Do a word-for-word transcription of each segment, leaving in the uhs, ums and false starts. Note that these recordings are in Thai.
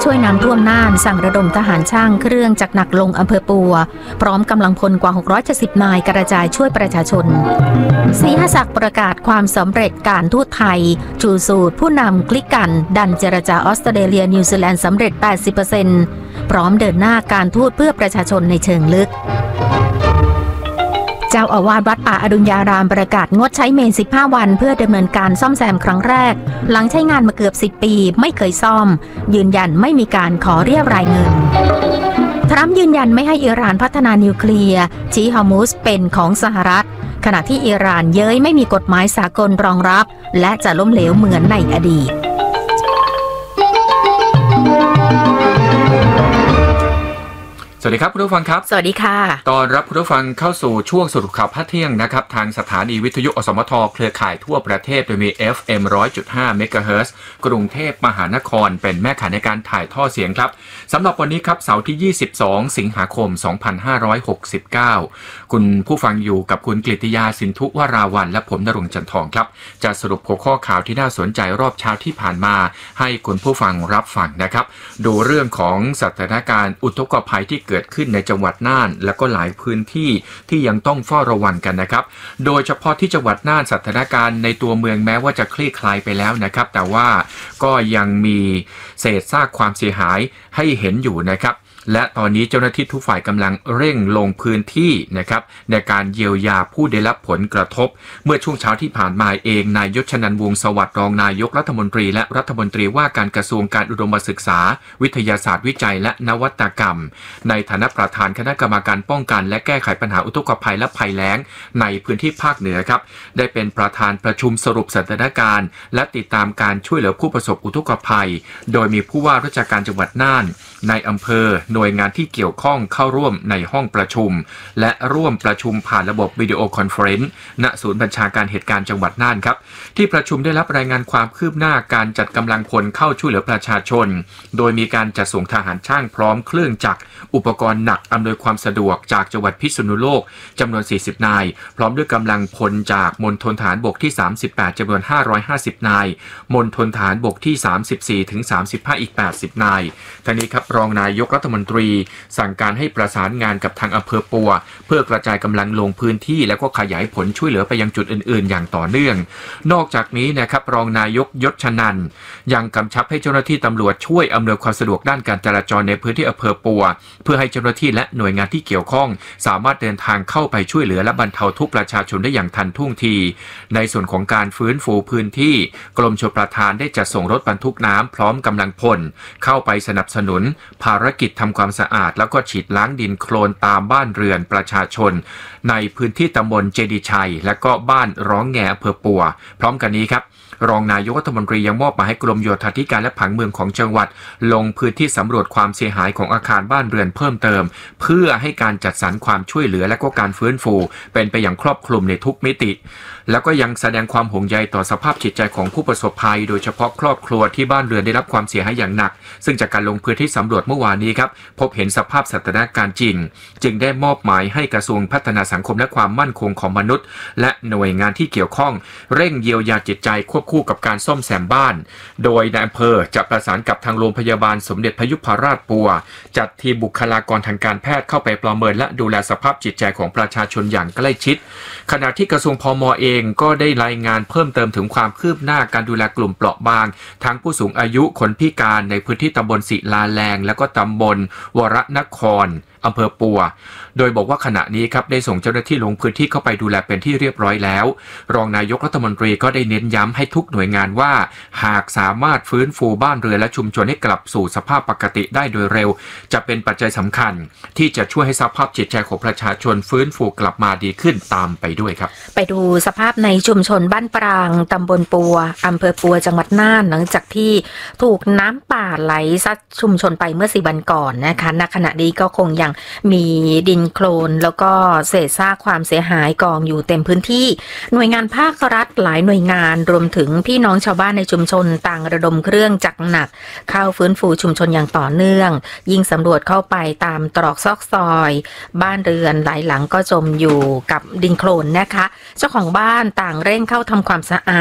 ช่วยน้ำท่วมน่านสั่งระดมทหารช่างเครื่องจักรหนักลงอำเภอปัวพร้อมกำลังพลกว่าหกร้อยเจ็ดสิบนายกระจายช่วยประชาชนศรีหศักดิ์ประกาศความสำเร็จการทูตไทยชูสูตรผู้นำคลิกกันดันเจรจาออสเตรเลียนิวซีแลนด์สำเร็จ แปดสิบเปอร์เซ็นต์ พร้อมเดินหน้าการทูตเพื่อประชาชนในเชิงลึกเจ้าอาวาสวัดป่าอดุลยารามประกาศงดใช้เมนสิบห้าวันเพื่อดำเนินการซ่อมแซมครั้งแรกหลังใช้งานมาเกือบสิบปีไม่เคยซ่อมยืนยันไม่มีการขอเรียรายเงินทรัมป์ยืนยันไม่ให้อิหร่านพัฒนานิวเคลียร์ชี้ฮอร์มุซเป็นของสหรัฐขณะที่อิหร่านเย้ยไม่มีกฎหมายสากลรองรับและจะล้มเหลวเหมือนในอดีตสวัสดีครับคุณผู้ฟังครับสวัสดีค่ะตอนรับคุณผู้ฟังเข้าสู่ช่วงสรุปข่าวภาคเที่ยงนะครับทางสถานีวิทยุอสมทเครือข่ายทั่วประเทศโดยมี เอฟ เอ็ม หนึ่งร้อยจุดห้า เมกะเฮิรตซ์กรุงเทพมหานครเป็นแม่ข่ายในการถ่ายทอดเสียงครับสำหรับวันนี้ครับเสาร์ที่ยี่สิบสองสิงหาคมสองพันห้าร้อยหกสิบเก้าคุณผู้ฟังอยู่กับคุณกฤติยาสินธุวราวัลย์และผมณรงค์จันทองครับจะสรุปหัวข้อข่าวที่น่าสนใจรอบเช้าที่ผ่านมาให้คุณผู้ฟังรับฟังนะครับดูเรื่องของสถานการณ์อุทกภัยที่เกิดขึ้นในจังหวัดน่านและก็หลายพื้นที่ที่ยังต้องเฝ้าระวังกันนะครับโดยเฉพาะที่จังหวัดน่านสถานการณ์ในตัวเมืองแม้ว่าจะคลี่คลายไปแล้วนะครับแต่ว่าก็ยังมีเศษซากความเสียหายให้เห็นอยู่นะครับและตอนนี้เจ้าหน้าที่ทุกฝ่ายกำลังเร่งลงพื้นที่นะครับในการเยียวยาผู้ได้รับผลกระทบเมื่อช่วงเช้าที่ผ่านมาเองนายยศชนันท์วงศ์สวัสดิ์รองนายกรัฐมนตรีและรัฐมนตรีว่าการกระทรวงการอุดมศึกษาวิทยาศาสตร์วิจัยและนวัตกรรมในฐานะประธานคณะกรรมการป้องกันและแก้ไขปัญหาอุทกภัยและภัยแล้งในพื้นที่ภาคเหนือครับได้เป็นประธานประชุมสรุปสถานการณ์และติดตามการช่วยเหลือผู้ประสบอุทกภัยโดยมีผู้ว่าราชการจังหวัดน่านในอำเภอหน่วยงานที่เกี่ยวข้องเข้าร่วมในห้องประชุมและร่วมประชุมผ่านระบบวิดีโอคอนเฟอเรนซ์ณศูนย์บัญชาการเหตุการณ์จังหวัดน่านครับที่ประชุมได้รับรายงานความคืบหน้าการจัดกำลังพลเข้าช่วยเหลือประชาชนโดยมีการจัดส่งทหารช่างพร้อมเครื่องจักรอุปกรณ์หนักอำนวยความสะดวกจากจังหวัดพิษณุโลกจำนวนสี่สิบนายพร้อมด้วยกำลังพลจากมณฑลทหารบกที่สามสิบแปดจำนวนห้าร้อยห้าสิบนายมณฑลทหารบกที่สามสิบสี่ถึงสามสิบห้าอีกแปดสิบนายทั้งนี้ครับรองนายกรัฐมนตรีสั่งการให้ประสานงานกับทางอำเภอปัวเพื่อกระจายกำลังลงพื้นที่และก็ขยายผลช่วยเหลือไปยังจุดอื่นๆอย่างต่อเนื่องนอกจากนี้นะครับรองนายกยศชนันท์ยังกำชับให้เจ้าหน้าที่ตำรวจช่วยอำนวยความสะดวกด้านการจราจรในพื้นที่อำเภอปัวเพื่อให้เจ้าหน้าที่และหน่วยงานที่เกี่ยวข้องสามารถเดินทางเข้าไปช่วยเหลือและบรรเทาทุกข์ประชาชนได้อย่างทันท่วงทีในส่วนของการฟื้นฟูพื้นที่กรมชลประทานได้จัดส่งรถบรรทุกน้ำพร้อมกำลังพลเข้าไปสนับสนุนภารกิจทำความสะอาดแล้วก็ฉีดล้างดินโคลนตามบ้านเรือนประชาชนในพื้นที่ตำบลเจดีชัยและก็บ้านร้องแงอำเภอปัวพร้อมกันนี้ครับรองนายกรัฐมนตรียังมอบหมายให้กรมโยธาธิการและผังเมืองของจังหวัดลงพื้นที่สำรวจความเสียหายของอาคารบ้านเรือนเพิ่มเติมเพื่อให้การจัดสรรความช่วยเหลือและก็การฟื้นฟูเป็นไปอย่างครอบคลุมในทุกมิติแล้วก็ยังแสดงความห่วงใยต่อสภาพจิตใจของผู้ประสบภัยโดยเฉพาะครอบครัวที่บ้านเรือนได้รับความเสียหายอย่างหนักซึ่งจากการลงพื้นที่สำรวจเมื่อวานนี้ครับพบเห็นสภาพสถานการณ์จริงจึงได้มอบหมายให้กระทรวงพัฒนาสังคมและความมั่นคงของมนุษย์และหน่วยงานที่เกี่ยวข้องเร่งเยียวยาจิตใจควบคู่กับการซ่อมแซมบ้านโดยนายอำเภอจะประสานกับทางโรงพยาบาลสมเด็จพยุพราชปัวจัดทีมบุคลากรทางการแพทย์เข้าไปประเมินและดูแลสภาพจิตใจของประชาชนอย่างใกล้ชิดขณะที่กระทรวงพม.เองก็ได้รายงานเพิ่มเติมถึงความคืบหน้าการดูแลกลุ่มเปราะบางทั้งผู้สูงอายุคนพิการในพื้นที่ตำบลศิลาแรงและก็ตำบลวรนครอำเภอปัวโดยบอกว่าขณะนี้ครับได้ส่งเจ้าหน้าที่ลงพื้นที่เข้าไปดูแลเป็นที่เรียบร้อยแล้วรองนายกรัฐมนตรีก็ได้เน้นย้ำให้ทุกหน่วยงานว่าหากสามารถฟื้นฟูบ้านเรือนและชุมชนให้กลับสู่สภาพปกติได้โดยเร็วจะเป็นปัจจัยสำคัญที่จะช่วยให้สภาพจิตใจของประชาชนฟื้นฟูกลับมาดีขึ้นตามไปด้วยครับไปดูสภาพในชุมชนบ้านปรางตำบลปัวอำเภอปัวจังหวัดน่านหลังจากที่ถูกน้ำป่าไหลซัดชุมชนไปเมื่อสี่วันก่อนนะคะณขณะนี้ก็คงยังมีดินโคลนแล้วก็เศษซากความเสียหายกองอยู่เต็มพื้นที่หน่วยงานภาครัฐหลายหน่วยงานรวมถึงพี่น้องชาวบ้านในชุมชนต่างระดมเครื่องจักรหนักเข้าฟื้นฟูชุมชนอย่างต่อเนื่องยิ่งสำรวจเข้าไปตามตรอกซอกซอยบ้านเรือนหลายหลังก็จมอยู่กับดินโคลนนะคะเจ้าของบ้านต่างเร่งเข้าทำความสะอาด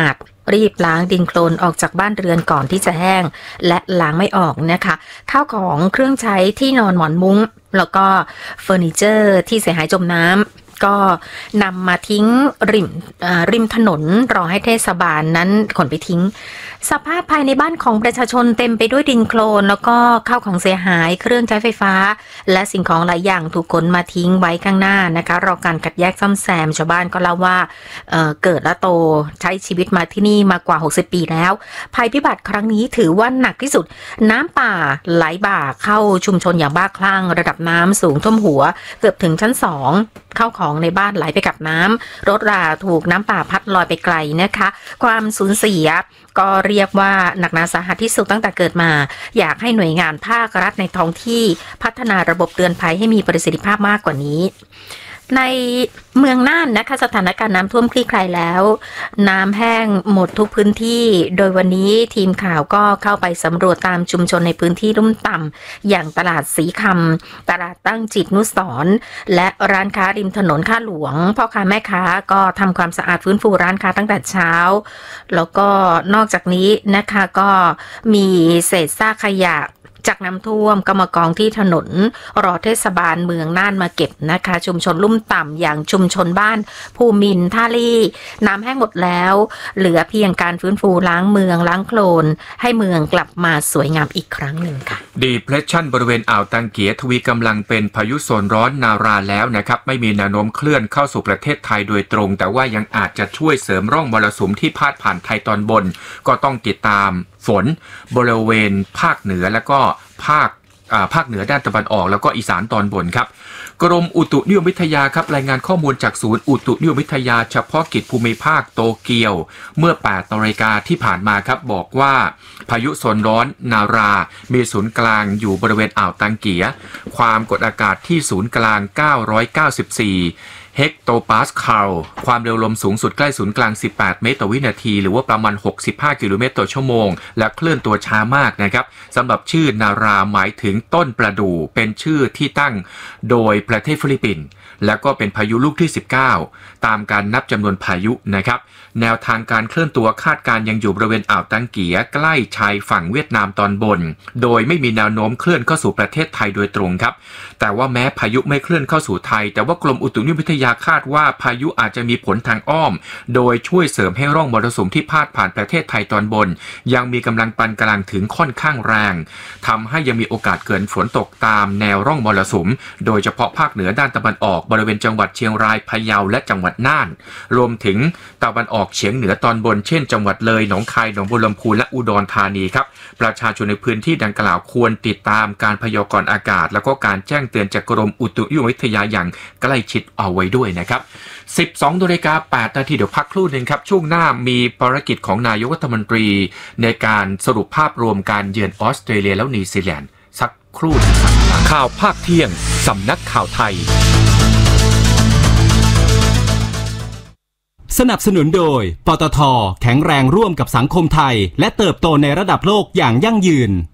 รีบล้างดินโคลนออกจากบ้านเรือนก่อนที่จะแห้งและล้างไม่ออกนะคะข้าวของเครื่องใช้ที่นอนหมอนมุ้งแล้วก็เฟอร์นิเจอร์ที่เสียหายจมน้ำก็นำมาทิ้งริมริมถนนรอให้เทศบาลนั้นขนไปทิ้งสภาพภายในบ้านของประชาชนเต็มไปด้วยดินโคลนแล้วก็ข้าวของเสียหายเครื่องใช้ไฟฟ้าและสิ่งของหลายอย่างถูกขนมาทิ้งไว้ข้างหน้านะคะรอการคัดแยกซ่อมแซมชาวบ้านก็เล่าว่า เอ่อ เกิดและโตใช้ชีวิตมาที่นี่มากว่าหกสิบปีแล้วภัยพิบัติครั้งนี้ถือว่าหนักที่สุดน้ำป่าไหลบ่าเข้าชุมชนอย่างบ้าคลั่งระดับน้ำสูงท่วมหัวเกือบถึงชั้นสองเข้าของในบ้านไหลไปกับน้ำรถราถูกน้ำป่าพัดลอยไปไกลนะคะความสูญเสียก็เรียกว่าหนักหนาสาหัสที่สุดตั้งแต่เกิดมาอยากให้หน่วยงานภาครัฐในท้องที่พัฒนาระบบเตือนภัยให้มีประสิทธิภาพมากกว่านี้ในเมืองน่านนะคะสถานการณ์น้ำท่วมคลี่คลายแล้วน้ำแห้งหมดทุกพื้นที่โดยวันนี้ทีมข่าวก็เข้าไปสำรวจตามชุมชนในพื้นที่ลุ่มต่ำอย่างตลาดสีคำตลาดตั้งจิตนุสรณ์และร้านค้าริมถนนข้าหลวงพ่อค้าแม่ค้าก็ทำความสะอาดฟื้นฟูร้านค้าตั้งแต่เช้าแล้วก็นอกจากนี้นะคะก็มีเศษซากขยะจากน้ำท่วมก็มากองที่ถนนรอเทศบาลเมืองน่านมาเก็บนะคะชุมชนลุ่มต่ำอย่างชุมชนบ้านภูมินท่าลี่น้ำแห้งหมดแล้วเหลือเพียงการฟื้นฟูล้างเมืองล้างโคลนให้เมืองกลับมาสวยงามอีกครั้งหนึ่งค่ะ Depression บริเวณอ่าวตังเกียทวีกำลังเป็นพายุโซนร้อนนาราแล้วนะครับไม่มีแนวโน้มเคลื่อนเข้าสู่ประเทศไทยโดยตรงแต่ว่ายังอาจจะช่วยเสริมร่องมรสุมที่พาดผ่านไทยตอนบนก็ต้องติดตามฝนบริเวณภาคเหนือและก็ภาคภาคเหนือด้านตะวันออกแล้วก็อีสานตอนบนครับกรมอุตุนิยมวิทยาครับรายงานข้อมูลจากศูนย์อุตุนิยมวิทยาเฉพาะกิจภูมิภาคโตเกียวเมื่อแปดนาฬิกาที่ผ่านมาครับบอกว่าพายุโซนร้อนนารามีศูนย์กลางอยู่บริเวณอ่าวตังเกียความกดอากาศที่ศูนย์กลางเก้าร้อยเก้าสิบสี่เฮกโตปาสคาลความเร็วลมสูงสุดใกล้ศูนย์กลางสิบแปดเมตรต่อวินาทีหรือว่าประมาณหกสิบห้ากิโลเมตรต่อชั่วโมงและเคลื่อนตัวช้ามากนะครับสำหรับชื่อนาราหมายถึงต้นประดู่เป็นชื่อที่ตั้งโดยประเทศฟิลิปปินส์และก็เป็นพายุลูกที่สิบเก้าตามการนับจำนวนพายุนะครับแนวทางการเคลื่อนตัวคาดการยังอยู่บริเวณอ่าวตังเกียใกล้ชายฝั่งเวียดนามตอนบนโดยไม่มีแนวโน้มเคลื่อนเข้าสู่ประเทศไทยโดยตรงครับแต่ว่าแม้พายุไม่เคลื่อนเข้าสู่ไทยแต่ว่ากรมอุตุนิยมวิทยาคาดว่าพายุอาจจะมีผลทางอ้อมโดยช่วยเสริมให้ร่องมรสุมที่พาดผ่านประเทศไทยตอนบนยังมีกำลังปานกลางถึงค่อนข้างแรงทำให้ยังมีโอกาสเกิดฝนตกตามแนวร่องมรสุมโดยเฉพาะภาคเหนือด้านตะวันออกบริเวณจังหวัดเชียงรายพะเยาและจังหวัดน่านรวมถึงตะวันออกเฉียงเหนือตอนบนเช่นจังหวัดเลยหนองคายหนองบัวลำพูและอุดรธานีครับประชาชนในพื้นที่ดังกล่าวควรติดตามการพยากรณ์อากาศแล้วก็การแจ้งเตือนจากกรมอุตุนิยมวิทยาอย่างใกล้ชิดเอาไว้ด้วยนะครับสิบสองนาฬิกาแปดนาทีเดี๋ยวพักครู่นึงครับช่วงหน้ามีภารกิจของนายกรัฐมนตรีในการสรุปภาพรวมการเยือนออสเตรเลียแล้วนิวซีแลนด์สักครู่นึงครับข่าวภาคเที่ยงสำนักข่าวไทยสนับสนุนโดยปตท.แข็งแรงร่วมกับสังคมไทยและเติบโตในระดับโลกอย่างยั่งยืน